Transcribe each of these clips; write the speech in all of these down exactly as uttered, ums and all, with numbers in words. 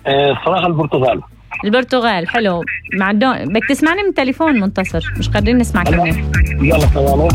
الصراحه البرتغال. البرتغال حلو. مع الدون بدك تسمعني من التليفون منتصر، مش قادرين نسمعك منيح. يلا تمام.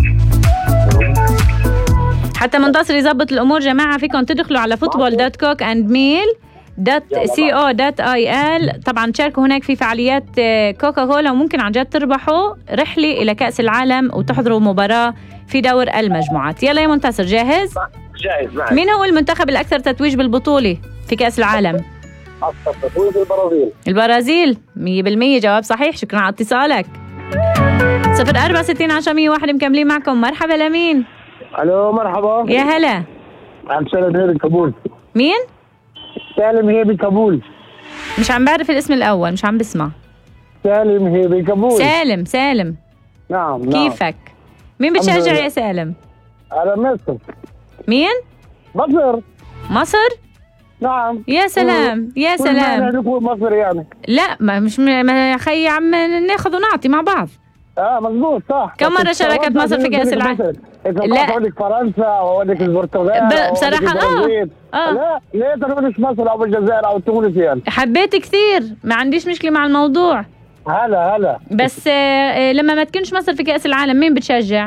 حتى منتصر يظبط الامور جماعه، فيكم تدخلوا على فوتبول دوت كوك اند ميل دوت سي او دوت اي ال. طبعا تشاركوا هناك في فعاليات كوكا كولا، وممكن عن جد تربحوا رحله الى كاس العالم وتحضروا مباراه في دور المجموعات. يلا يا منتصر جاهز؟ جاهز معك. مين هو المنتخب الاكثر تتويج بالبطوله في كاس العالم؟ اكثر تتويج البرازيل. البرازيل مية بالمية جواب صحيح، شكرا على اتصالك. صفر أربعة ستين عشرة مية واحد مكملين معكم. مرحبا لمين؟ الو مرحبا. يا هلا. عم سالم هيبي كابول. مين؟ سالم هيبي كابول. مش عم بعرف الاسم الاول، مش عم بسمع. سالم هيبي كابول. سالم سالم. نعم نعم. كيفك؟ مين بتشجع يا سالم؟ على مصر. مين؟ مصر. مصر؟ نعم. يا سلام يا سلام. مصر يعني. لا ما مش ما يا خي، عم ناخذ ونعطي مع بعض. اه مظبوط صح. كم مرة شاركت مصر في كأس العالم؟ لا اقول لك فرنسا واقول لك البرتغال بصراحة اه اه لا ليه تقولش مصر او الجزائر او تونس يعني؟ حبيت كثير، ما عنديش مشكلة مع الموضوع. هلا هلا. بس آه لما ما تكونش مصر في كأس العالم مين بتشجع؟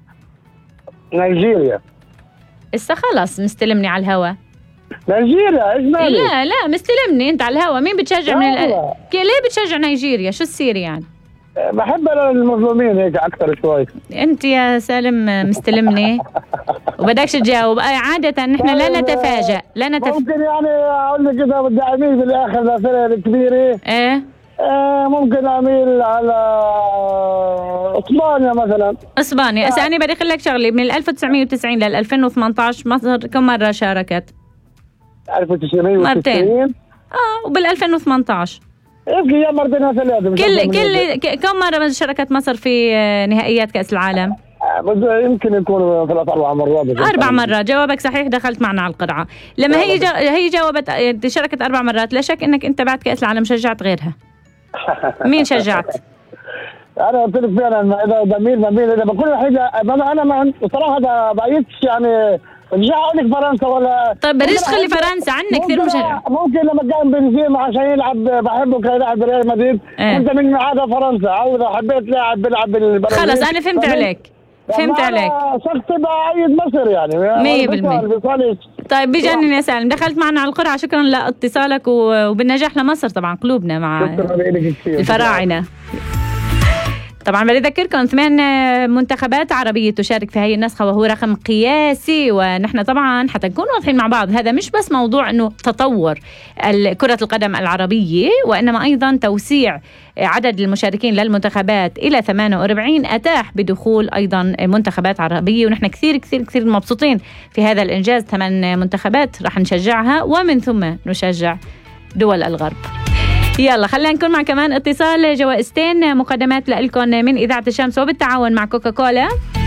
نيجيريا. اسا خلص مستلمني على الهوا. نيجيريا ايش مالك؟ لا لا مستلمني انت على الهوا. مين بتشجع من ال... ليه بتشجع نيجيريا؟ شو السير يعني؟ بحب المظلومين هيك اكثر شوي. انت يا سالم مستلمني وبدكش تجاوب. عادة نحن لا نتفاجأ لا نتف... ممكن يعني اقول لك اذا بدي اميل بالاخر لفرق كبيره. ايه آه ممكن اميل على اسبانيا مثلا. اسبانيا. هسه انا بدي اقول لك شغله، من ألف وتسعمية وتسعين لل ألفين وثمانية عشر مصر كم مره شاركت؟ ألف وتسعمية وتسعين مرتين. اه وبال ألفين وثمانية عشر يمكن يا مرتين ثلاثه. كل كل كم مره شاركت مصر في نهائيات كاس العالم؟ آه يمكن يكون ثلاث اربع مرات. اربع مرات. جوابك صحيح، دخلت معنا على القرعه. لما هي جو... هي جاوبت شاركت اربع مرات، لا شك انك انت بعد كاس العالم شجعت غيرها. مين شجعت؟ انا قلت لك فعلا اذا بميل بميل اذا بكون وحيده. انا ما بصراحه بعيدش يعني. مش اقول لك فرنسا ولا. طيب بديش تخلي فرنسا عنا كثير مشجع. ممكن لما كان بنزيما عشان يلعب بحبه كان يلعب بريال مدريد. اه. انت من عاده فرنسا عاوز حبيت لاعب بيلعب بالبرازيل. خلص انا فهمت عليك فهمت عليك. شخص بعيد مصر يعني مية بالمية. طيب بجنن يا سالم، دخلت معنا على القرعه. شكرا لاتصالك وبالنجاح لمصر. طبعا قلوبنا مع الفراعنه. طبعا بدي اذكركم ثمان منتخبات عربيه تشارك في هذه النسخه، وهو رقم قياسي. ونحن طبعا حتى نكون واضحين مع بعض، هذا مش بس موضوع انه تطور كره القدم العربيه، وانما ايضا توسيع عدد المشاركين للمنتخبات الى ثمانية وأربعين اتاح بدخول ايضا منتخبات عربيه. ونحن كثير كثير كثير مبسوطين في هذا الانجاز. ثمان منتخبات راح نشجعها ومن ثم نشجع دول الغرب. يلا خلينا نكون مع كمان اتصال. جوائزتين مقدمات لكم من إذاعة الشمس وبالتعاون مع كوكا كولا.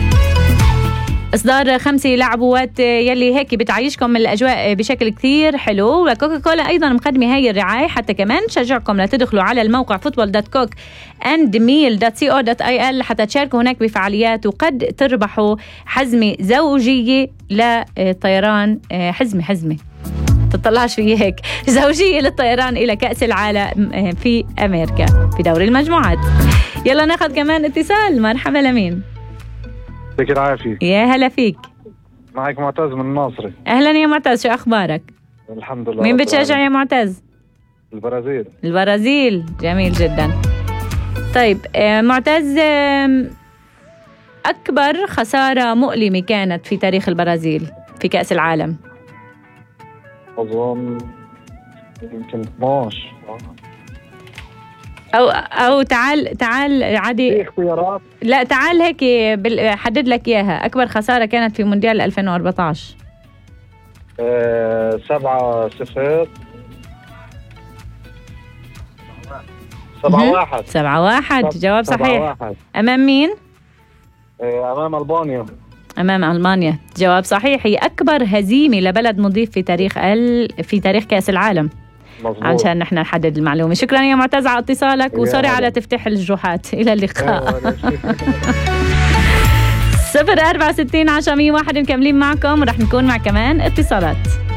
إصدار خمسة لعبوات يلي هيك بتعيشكم الأجواء بشكل كثير حلو. وكوكا كولا أيضا مقدمة هاي الرعاية حتى كمان تشجعكم لتدخلوا على الموقع فوتبول دوت كوك اند ميل دوت سي او دوت اي ال حتى تشاركوا هناك بفعاليات، وقد تربحوا حزمة زوجية للطيران. حزمة حزمة تطلعش في هيك زوجية للطيران إلى كأس العالم في أمريكا في دوري المجموعات. يلا ناخذ كمان اتصال. مرحبا لمين؟ يعطيك العافية. يا هلا فيك. معك معتز من الناصري. أهلا يا معتز، شو أخبارك؟ الحمد لله. مين بتشجع يا معتز؟ البرازيل. البرازيل جميل جدا. طيب معتز، أكبر خسارة مؤلمة كانت في تاريخ البرازيل في كأس العالم؟ أظن يمكن اثناشر. أو أو تعال تعال عادي. في اختيارات؟ لا تعال هيك حدد لك إياها. أكبر خسارة كانت في مونديال ألفين وأربعة عشر. أه سبعة صفر. سبعة واحد. سبعة واحد جواب صحيح. سبعة واحد. أمام مين؟ أه أمام ألبانيا. أمام ألمانيا جواب صحيح. هي أكبر هزيمة لبلد مضيف في تاريخ ال... في تاريخ كأس العالم. مظبوط. عشان نحن نحدد المعلومة. شكرا يا معتز على اتصالك، وسوري على تفتح الجروحات. إلى اللقاء. صفر أربعة ستين عشرة مية واحد مكملين معكم، ورح نكون مع كمان اتصالات.